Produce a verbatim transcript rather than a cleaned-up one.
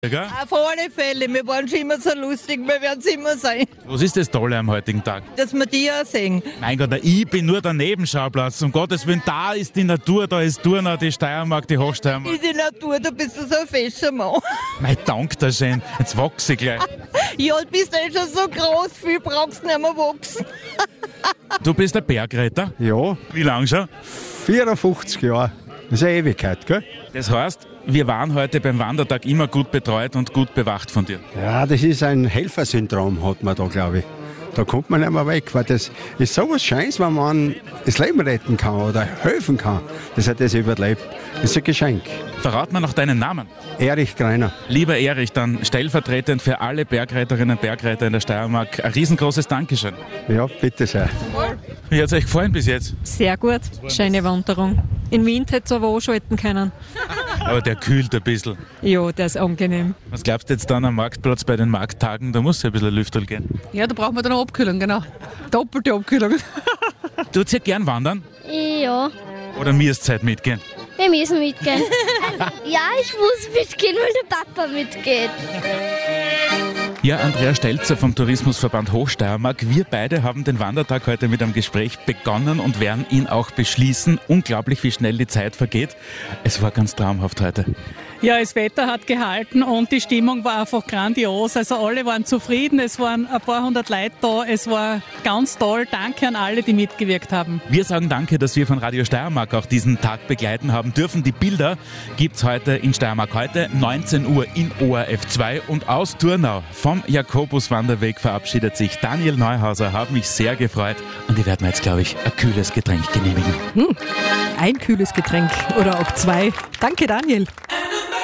Gell? Auf alle Fälle, wir waren schon immer so lustig, wir werden es immer sein, Was ist das Tolle am heutigen Tag? dass wir die auch sehen. Mein Gott, ich bin nur der Nebenschauplatz. Um Gottes Willen, da ist die Natur, da ist Turnau, die Steiermark, die Hochsteiermark. In der Natur, da bist du so ein fescher Mann. Mein Dank, da schön. Jetzt wachse ich gleich. Ja, du bist eh schon so groß, viel brauchst du nicht mehr wachsen. Du bist ein Bergretter. Ja, Wie lange schon? vierundfünfzig Jahre. Das ist eine Ewigkeit, gell? Das heißt, wir waren heute beim Wandertag immer gut betreut und gut bewacht von dir. Ja, das ist ein Helfersyndrom, hat man da, glaube ich. Da kommt man nicht mehr weg, weil das ist sowas Schönes, wenn man das Leben retten kann oder helfen kann, dass er das überlebt. Das ist ein Geschenk. Verrat mir noch deinen Namen. Erich Greiner. Lieber Erich, dann stellvertretend für alle Bergretterinnen und Bergretter in der Steiermark ein riesengroßes Dankeschön. Ja, bitte sehr. Wie hat es euch gefallen bis jetzt? Sehr gut, schöne Wanderung. In Wien hätte es aber auch schalten können. Aber der kühlt ein bisschen. Ja, der ist angenehm. Was glaubst du jetzt dann am Marktplatz bei den Markttagen? Da muss ja ein bisschen Lüfterl gehen. Ja, da brauchen wir dann eine Abkühlung, genau. Doppelte Abkühlung. Tut ihr gern wandern? Ja, Oder müsst ihr heute mitgehen? wir müssen mitgehen. Ja, ich muss mitgehen, weil der Papa mitgeht. Ja, Andrea Stelzer vom Tourismusverband Hochsteiermark. Wir beide haben den Wandertag heute mit einem Gespräch begonnen und werden ihn auch beschließen. Unglaublich, wie schnell die Zeit vergeht. Es war ganz traumhaft heute. Ja, das Wetter hat gehalten und die Stimmung war einfach grandios. Also alle waren zufrieden, es waren ein paar hundert Leute da, es war ganz toll. Danke an alle, die mitgewirkt haben. Wir sagen danke, dass wir von Radio Steiermark auch diesen Tag begleiten haben dürfen. Die Bilder gibt's heute in Steiermark heute, neunzehn Uhr in O R F zwei. Und aus Turnau vom Jakobus-Wanderweg verabschiedet sich Daniel Neuhauser. Hat mich sehr gefreut. Und ich werde mir jetzt, glaube ich, ein kühles Getränk genehmigen. Hm, ein kühles Getränk oder auch zwei. Danke, Daniel.